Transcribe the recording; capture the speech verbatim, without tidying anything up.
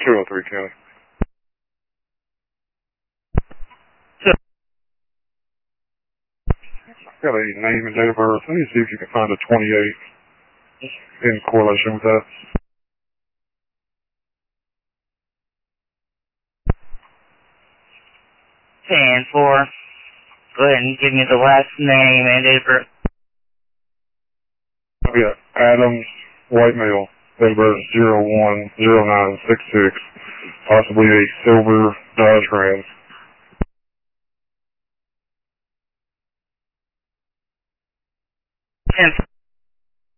two oh three County. Got a name and date of birth. Let me see if you can find a twenty-eight in correlation with that. ten four. Go ahead and give me the last name and date of birth. Yeah, Adams, white male, date of birth zero one zero nine six six, possibly a silver Dodge Ram. ten